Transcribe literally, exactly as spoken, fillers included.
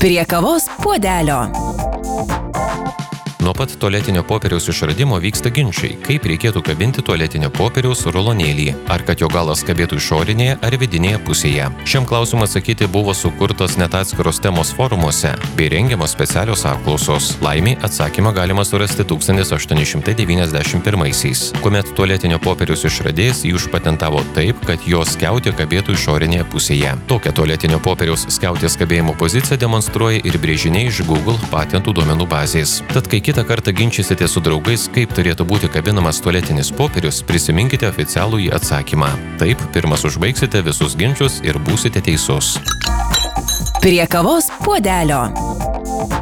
Prie kavos puodelio. Nuo pat tualetinio popieriaus išradimo vyksta ginčiai, kaip reikėtų kabinti tualetinio popieriaus rulonėlį, ar kad jo galas kabėtų išorinėje ar vidinėje pusėje. Šiam klausimui atsakyti buvo sukurtos net atskiros temos forumuose bei rengiamos specialios apklausos. Laimiai atsakymą galima surasti tūkstantis aštuoni šimtai devyniasdešimt pirmaisiais, kuomet tualetinio popieriaus išradėjas jį užpatentavo taip, kad jo skiautė kabėtų išorinėje pusėje. Tokią tualetinio popieriaus skiautės kabėjimo poziciją demonstruoja ir brėžiniai iš Google patentų duomenų bazės. Tad kai kitą kartą ginčysite su draugais, kaip turėtų būti kabinamas tualetinis popierius, prisiminkite oficialų į atsakymą. Taip, pirmas užbaigsite visus ginčius ir būsite teisus. Prie kavos puodelio.